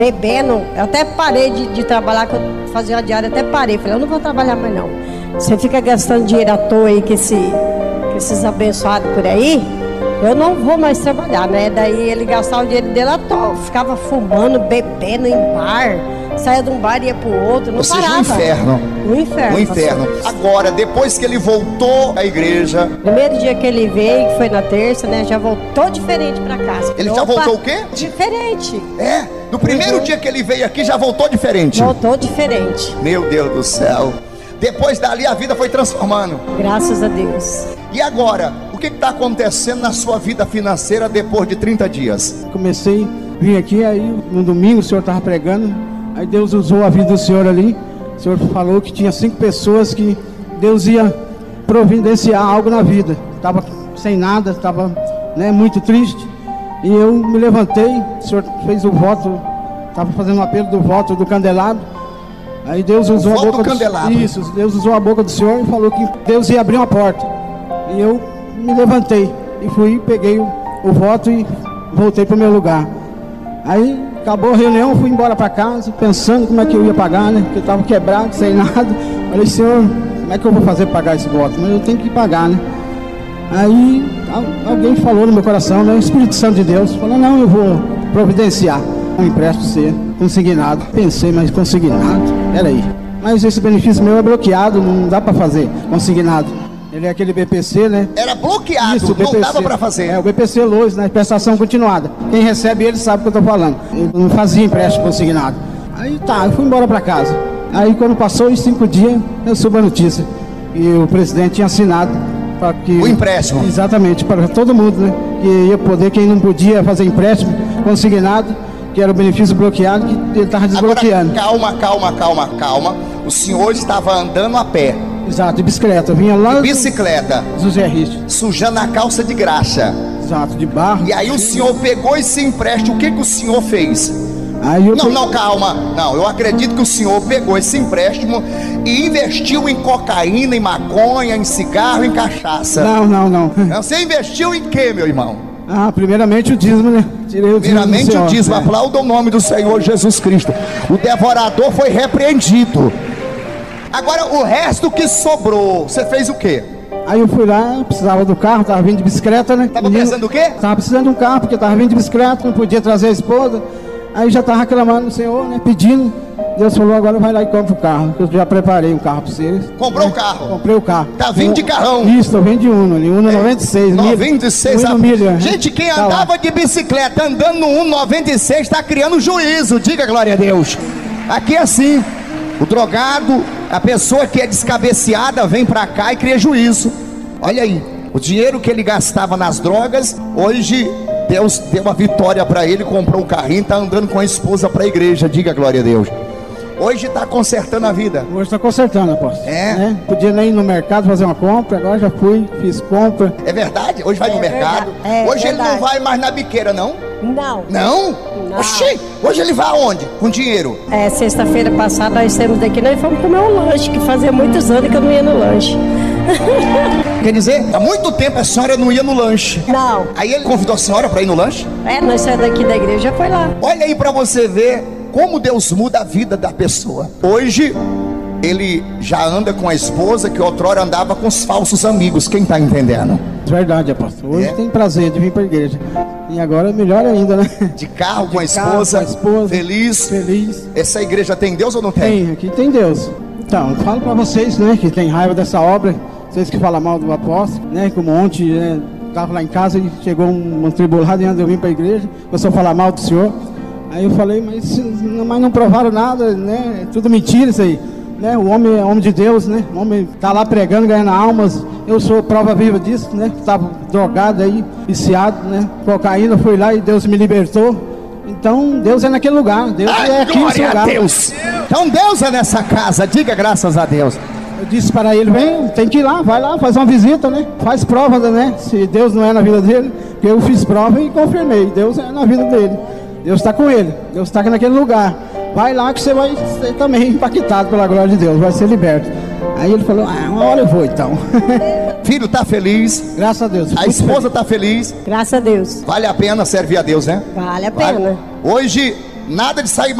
bebendo. Eu até parei de trabalhar, que eu fazia a diária, até parei. Falei, eu não vou trabalhar mais não. Você fica gastando dinheiro à toa aí com esses abençoados por aí, eu não vou mais trabalhar, né? Daí ele gastava o dinheiro dele à toa, ficava fumando, bebendo em bar, saia de um bar e ia pro outro, não parava. Ou seja, o inferno. O inferno. O inferno. Agora, depois que ele voltou à igreja... Primeiro dia que ele veio, que foi na terça, né? Já voltou diferente pra casa. Ele já voltou o quê? Diferente. É? No primeiro dia que ele veio aqui, já voltou diferente? Voltou diferente. Meu Deus do céu. Depois dali, a vida foi transformando. Graças a Deus. E agora, o que está acontecendo na sua vida financeira depois de 30 dias? Comecei, vim aqui, aí no domingo o senhor estava pregando, aí Deus usou a vida do senhor ali. O senhor falou que tinha 5 pessoas que Deus ia providenciar algo na vida. Estava sem nada, estava muito triste. E eu me levantei, o senhor fez o voto, estava fazendo um apelo do voto do candelabro. Aí Deus usou a boca do candelabro. Isso, Deus usou a boca do senhor e falou que Deus ia abrir uma porta. E eu me levantei e fui, peguei o voto e voltei para o meu lugar. Aí acabou a reunião, fui embora para casa, pensando como é que eu ia pagar, né? Porque eu estava quebrado, sem nada. Falei, senhor, como é que eu vou fazer para pagar esse voto? Mas eu tenho que pagar, né? Aí alguém falou no meu coração, né? O Espírito Santo de Deus falou, não, eu vou providenciar um empréstimo ser consignado. Pensei, mas consignado? Peraí. Mas esse benefício meu é bloqueado, não dá para fazer consignado. Ele é aquele BPC, né? Era bloqueado, isso, não dava para fazer. É o BPC Lois, né? Prestação continuada. Quem recebe ele sabe o que eu tô falando. Ele não fazia empréstimo consignado. Aí tá, eu fui embora para casa. Aí quando passou os 5 dias, eu soube a notícia. E o presidente tinha assinado para que... O empréstimo. Exatamente, para todo mundo, né? Que ia poder, quem não podia fazer empréstimo consignado, que era o benefício bloqueado, que ele estava desbloqueando. Agora, calma. O senhor estava andando a pé. Exato, de bicicleta. Eu vinha lá de bicicleta. José Richo. Sujando a calça de graxa. Exato, de barro. E aí o senhor pegou esse empréstimo. O que o senhor fez? Aí eu calma. Não, eu acredito que o senhor pegou esse empréstimo e investiu em cocaína, em maconha, em cigarro, em cachaça. Não. Você investiu em quê, meu irmão? Primeiramente o dízimo, né? Tirei o dízimo. Primeiramente o dízimo, aplauda o nome do Senhor Jesus Cristo. O devorador foi repreendido. Agora o resto que sobrou, você fez o quê? Aí eu fui lá, precisava do carro, tava vindo de bicicleta, né? Tava precisando do quê? Tava precisando de um carro, porque tava vindo de bicicleta, não podia trazer a esposa. Aí já tava reclamando do Senhor, né? Pedindo. Deus falou, agora vai lá e compra o carro, que eu já preparei um carro para vocês. Comprou o carro? Comprei o carro. Tá vindo de carrão? Isso, tô vindo de Uno, Uno 96. 96, milha. Gente, quem andava de bicicleta andando no Uno 96 tá criando juízo, diga glória a Deus. Aqui é assim, o drogado, a pessoa que é descabeceada vem pra cá e cria juízo. Olha aí, o dinheiro que ele gastava nas drogas, hoje Deus deu uma vitória para ele, comprou um carrinho, tá andando com a esposa pra igreja, diga glória a Deus. Hoje está consertando a vida. Hoje está consertando, apóstolo. É? Podia nem ir no mercado fazer uma compra, agora já fui, fiz compra. É verdade? Hoje vai no mercado? Hoje ele não vai mais na biqueira, não? Não. Não? Oxi, hoje ele vai aonde? Com dinheiro? Sexta-feira passada nós saímos daqui, nós fomos comer um lanche, que fazia muitos anos que eu não ia no lanche. Quer dizer, há muito tempo a senhora não ia no lanche. Não. Aí ele convidou a senhora para ir no lanche? Nós saímos daqui da igreja, foi lá. Olha aí para você ver como Deus muda a vida da pessoa. Hoje ele já anda com a esposa que outrora andava com os falsos amigos. Quem está entendendo? Verdade, apóstolo. Hoje tem prazer de vir para a igreja. E agora é melhor ainda, né? De carro com a esposa, feliz. Essa igreja tem Deus ou não tem? Tem, aqui tem Deus. Então, eu falo para vocês, né, que tem raiva dessa obra, vocês que falam mal do apóstolo, né, como ontem, né, estava lá em casa e chegou um tribulado e antes eu vim para a igreja, começou a falar mal do senhor. Aí eu falei, mas não provaram nada, né? É tudo mentira isso aí, né? O homem é homem de Deus, né? O homem tá lá pregando, ganhando almas. Eu sou prova viva disso, né? Estava drogado aí, viciado, né? Cocaína, fui lá e Deus me libertou. Então Deus é naquele lugar, Deus é aqui nesse lugar. Deus. Então Deus é nessa casa, diga graças a Deus. Eu disse para ele, vem, tem que ir lá, vai lá, faz uma visita, né? Faz prova, né? Se Deus não é na vida dele, porque eu fiz prova e confirmei, Deus é na vida dele. Deus está com ele, Deus está naquele lugar. Vai lá que você vai ser também impactado pela glória de Deus, vai ser liberto. Aí ele falou, uma hora eu vou então. Filho está feliz? Graças a Deus. A esposa está feliz? Graças a Deus. Vale a pena servir a Deus, né? Vale a pena. Hoje nada de sair